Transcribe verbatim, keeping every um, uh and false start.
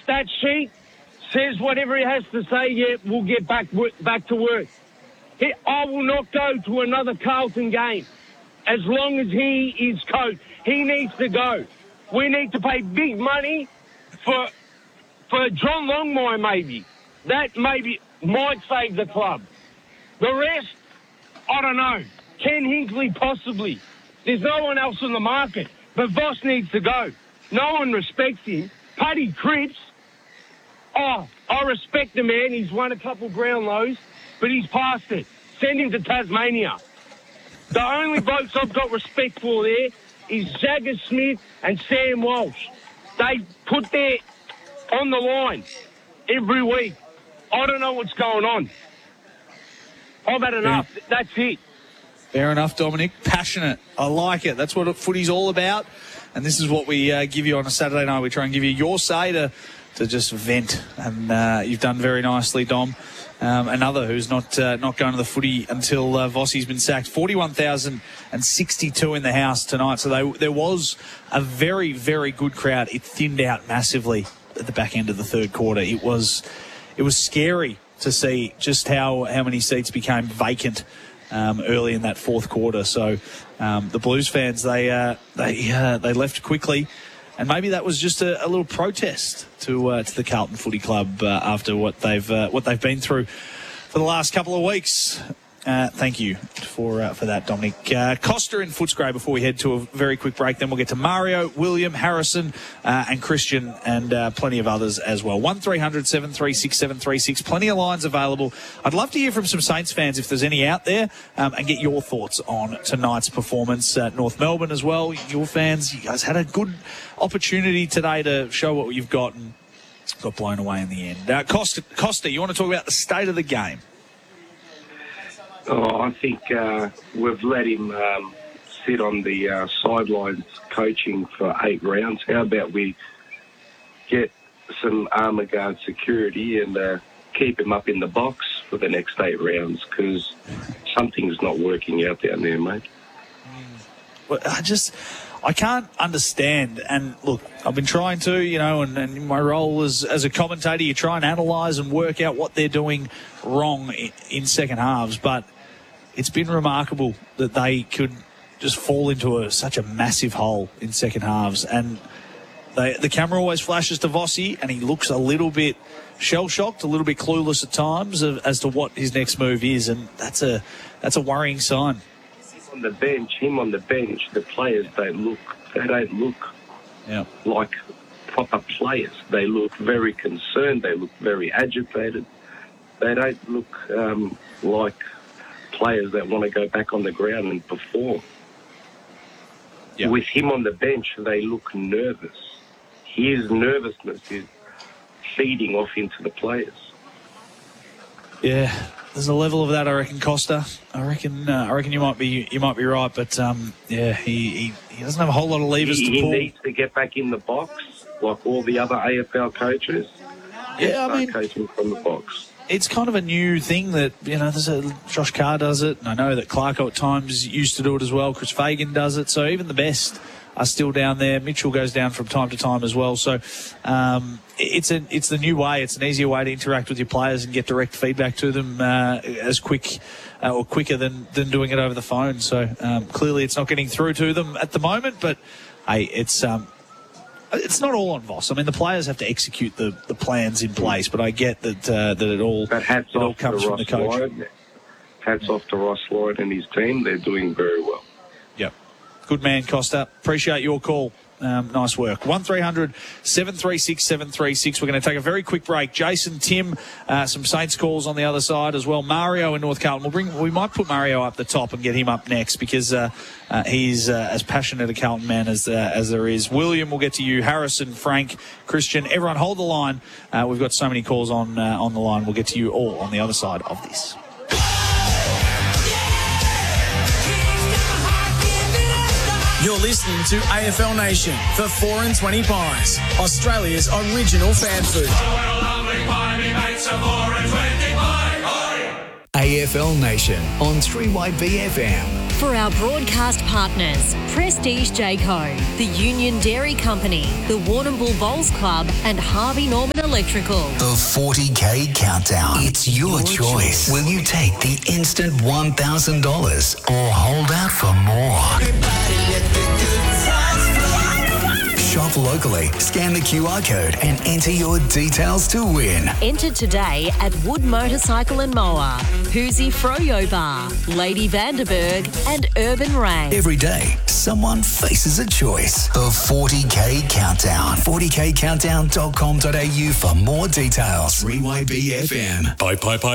stat sheet, says whatever he has to say, yeah, we'll get back back to work. He, I will not go to another Carlton game as long as he is coach. He needs to go. We need to pay big money for for John Longmire, maybe. That maybe might save the club. The rest, I don't know. Ken Hinkley, possibly. There's no one else on the market. But Voss needs to go. No one respects him. Paddy Cripps, oh, I respect the man. He's won a couple ground lows, but he's past it. Send him to Tasmania. The only blokes I've got respect for there is Jagger Smith and Sam Walsh. They put their on the line every week. I don't know what's going on. I've had enough. Yeah. That's it. Fair enough, Dominic. Passionate. I like it. That's what footy's all about. And this is what we uh, give you on a Saturday night. We try and give you your say to, to just vent. And uh, you've done very nicely, Dom. Um, another who's not uh, not going to the footy until uh, Vossi's been sacked. forty-one thousand sixty-two in the house tonight. So they, there was a very, very good crowd. It thinned out massively at the back end of the third quarter. It was it was scary to see just how, how many seats became vacant um, early in that fourth quarter. So um, the Blues fans, they uh, they uh, they left quickly. And maybe that was just a, a little protest to uh, to the Carlton Footy Club uh, after what they've uh, what they've been through for the last couple of weeks. Uh, thank you for uh, for that, Dominic. Uh, Costa and Footscray before we head to a very quick break. Then we'll get to Mario, William, Harrison, uh, and Christian, and uh, plenty of others as well. one three hundred seven three six seven three six. Plenty of lines available. I'd love to hear from some Saints fans if there's any out there, um, and get your thoughts on tonight's performance at North Melbourne as well. Your fans, you guys had a good opportunity today to show what you've got and got blown away in the end. Uh, Costa, Costa, you want to talk about the state of the game? Oh, I think uh, we've let him um, sit on the uh, sidelines coaching for eight rounds. How about we get some armour guard security and uh, keep him up in the box for the next eight rounds, because something's not working out down there, mate. Well, I just... I can't understand, and look, I've been trying to, you know, and, and in my role as, as a commentator, you try and analyse and work out what they're doing wrong in, in second halves, but it's been remarkable that they could just fall into a, such a massive hole in second halves, and they, the camera always flashes to Vossi, and he looks a little bit shell-shocked, a little bit clueless at times of, as to what his next move is, and that's a that's a worrying sign. On the bench, him on the bench, the players don't look, they don't look yeah. like proper players. They look very concerned. They look very agitated. They don't look um, like players that want to go back on the ground and perform. Yeah. With him on the bench, they look nervous. His nervousness is feeding off into the players. Yeah. There's a level of that, I reckon, Costa. I reckon. Uh, I reckon you might be. You might be right, but um, yeah, he, he he doesn't have a whole lot of levers he, to pull. He needs to get back in the box, like all the other A F L coaches. Yeah, I mean, coaching from the box. It's kind of a new thing that, you know, there's a Josh Carr does it, and I know that Clarko at times used to do it as well. Chris Fagan does it, so even the best are still down there. Mitchell goes down from time to time as well. So um, it's a, it's the new way. It's an easier way to interact with your players and get direct feedback to them uh, as quick uh, or quicker than, than doing it over the phone. So um, clearly it's not getting through to them at the moment. But, hey, it's um, it's not all on Voss. I mean, the players have to execute the, the plans in place. But I get that uh, that it all, but hats it all off comes to from Ross the coach. Lloyd. Hats off to Ross Lloyd and his team. They're doing very well. Yep. Good man, Costa. Appreciate your call. Um, nice work. one three hundred seven three six seven three six. We're going to take a very quick break. Jason, Tim, uh, some Saints calls on the other side as well. Mario in North Carlton. We'll bring. We might put Mario up the top and get him up next because uh, uh, he's uh, as passionate a Carlton man as uh, as there is. William, we'll get to you. Harrison, Frank, Christian, everyone hold the line. Uh, we've got so many calls on uh, on the line. We'll get to you all on the other side of this. You're listening to A F L Nation for four and twenty Pies, Australia's original fan food. A F L Nation on three Y B F M. For our broadcast partners, Prestige Jayco, the Union Dairy Company, the Warrnambool Bowls Club and Harvey Norman Electrical. The forty K Countdown. It's your, your choice. choice. Will you take the instant one thousand dollars or hold out for more? Shop locally, scan the Q R code and enter your details to win. Enter today at Wood Motorcycle and Mower, Hoosie Froyo Bar, Lady Vanderberg and Urban Ray. Every day, someone faces a choice. The forty K Countdown. forty K countdown dot com dot a u for more details. three Y B F M. Bye, bye, bye.